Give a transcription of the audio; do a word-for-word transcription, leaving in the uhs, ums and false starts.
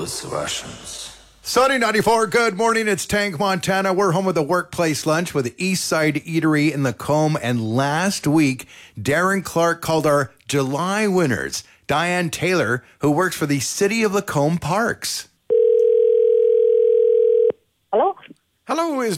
ruthless Russians. Sunny ninety-four, good morning. It's Tank Montana. We're home with a workplace lunch with the East Side Eatery in the Combe. And last week, Darren Clark called our July winners, Diane Taylor, who works for the City of Lacombe Parks. Hello? Hello, is